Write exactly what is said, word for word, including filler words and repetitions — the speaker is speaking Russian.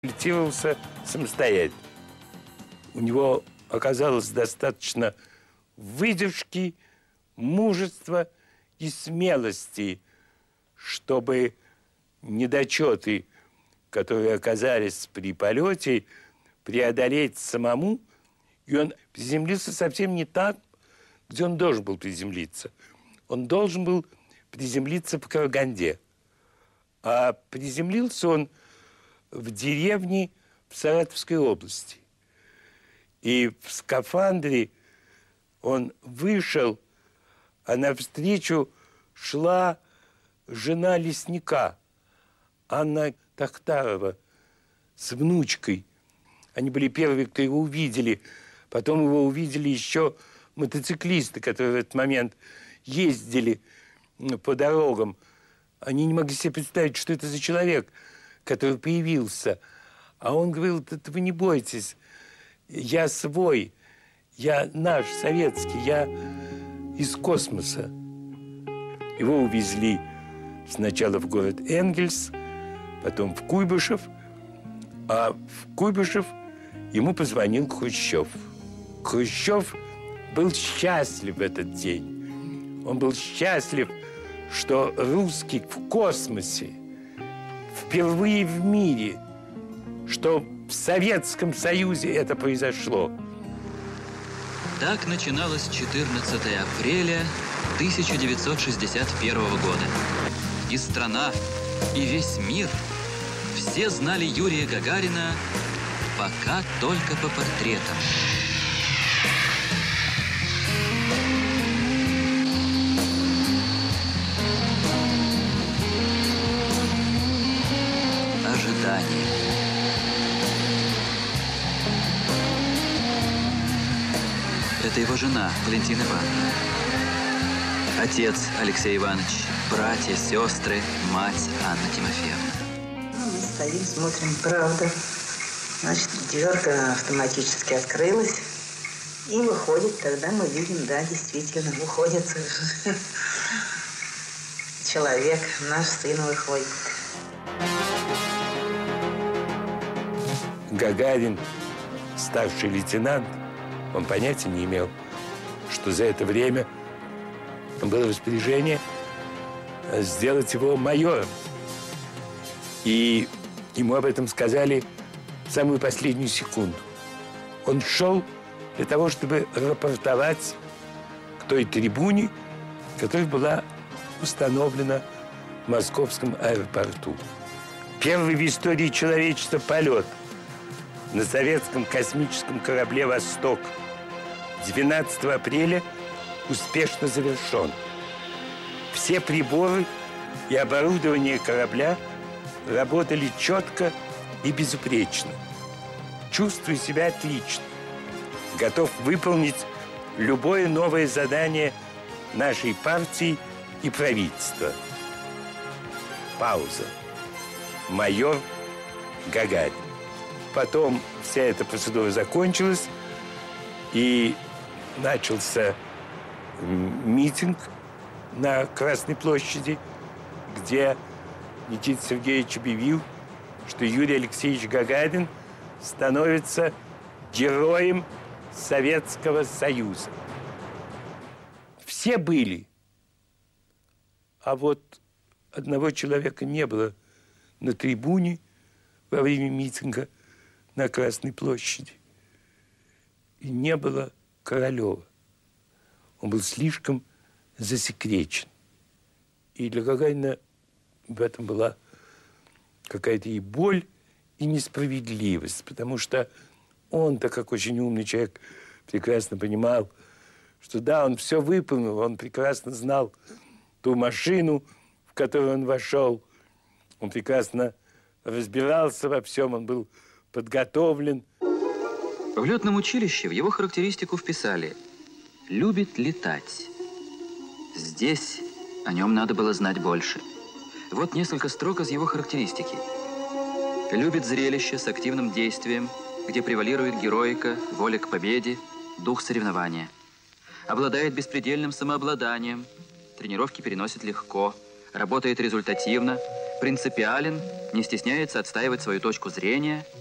реабилитировался самостоятельно. У него оказалось достаточно выдержки, мужества и смелости, чтобы недочеты, которые оказались при полете, преодолеть самому. И он приземлился совсем не так, где он должен был приземлиться. Он должен был приземлиться в Караганде. А приземлился он в деревне в Саратовской области. И в скафандре он вышел, а навстречу шла жена лесника, Анна Тахтарова, с внучкой. Они были первые, кто его увидели. Потом его увидели еще мотоциклисты, которые в этот момент ездили по дорогам. Они не могли себе представить, что это за человек, который появился. А он говорил: да вы не бойтесь, я свой, я наш, советский, я из космоса. Его увезли сначала в город Энгельс, потом в Куйбышев, а в Куйбышев ему позвонил Хрущев. Хрущев был счастлив в этот день. Он был счастлив, что русский в космосе, впервые в мире, что в Советском Союзе это произошло. Так начиналось четырнадцатое апреля тысяча девятьсот шестьдесят первого года. И страна, и весь мир все знали Юрия Гагарина пока только по портретам. Ожидание. Это его жена, Валентина Ивановна. Отец Алексей Иванович, братья, сестры, мать Анна Тимофеевна. Ну, мы стоим, смотрим, правда. Значит, дверка автоматически открылась. И выходит, тогда мы видим, да, действительно, выходит человек, наш сын выходит. Гагарин, старший лейтенант, он понятия не имел, что за это время было распоряжение сделать его майором. И ему об этом сказали в самую последнюю секунду. Он шел для того, чтобы рапортовать к той трибуне, которая была установлена в московском аэропорту. Первый в истории человечества полет на советском космическом корабле «Восток» двенадцатого апреля успешно завершен. Все приборы и оборудование корабля работали четко и безупречно. Чувствую себя отлично. Готов выполнить любое новое задание нашей партии и правительства. Пауза. Майор Гагарин. Потом вся эта процедура закончилась, и начался митинг на Красной площади, где Никита Сергеевич объявил, что Юрий Алексеевич Гагарин становится героем Советского Союза. Все были, а вот одного человека не было на трибуне во время митинга на Красной площади. И не было Королева. Он был слишком засекречен. И для Гагарина в этом была какая-то и боль, и несправедливость, потому что он-то, как очень умный человек, прекрасно понимал, что да, он все выполнил, он прекрасно знал ту машину, в которую он вошел, он прекрасно разбирался во всем, он был подготовлен. В летном училище в его характеристику вписали: «Любит летать». Здесь о нем надо было знать больше. Вот несколько строк из его характеристики. Любит зрелище с активным действием, где превалирует героика, воля к победе, дух соревнования. Обладает беспредельным самообладанием, тренировки переносит легко, работает результативно, принципиален, не стесняется отстаивать свою точку зрения,